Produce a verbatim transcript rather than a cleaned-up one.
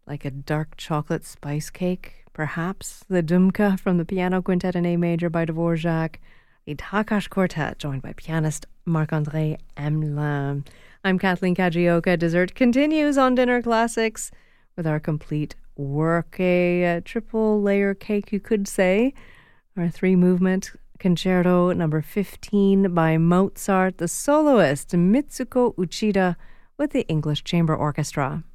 like a dark chocolate spice cake, perhaps. The Dumka from the Piano Quintet in A Major by Dvorak. The Takash Quartet, joined by pianist Marc-André Hamelin. I'm Kathleen Kajioka. Dessert continues on Dinner Classics with our complete work, a, a triple layer cake, you could say. Our three movement concerto number fifteen by Mozart, the soloist Mitsuko Uchida with the English Chamber Orchestra.